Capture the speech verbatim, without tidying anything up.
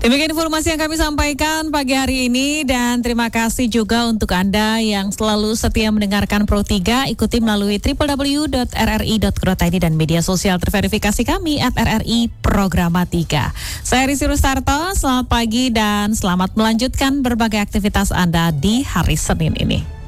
Demikian informasi yang kami sampaikan pagi hari ini dan terima kasih juga untuk Anda yang selalu setia mendengarkan Pro tiga. Ikuti melalui w w w dot r r i dot co dot i d dan media sosial terverifikasi kami at R R I Programa tiga. Saya Risi Rustarto, selamat pagi dan selamat melanjutkan berbagai aktivitas Anda di hari Senin ini.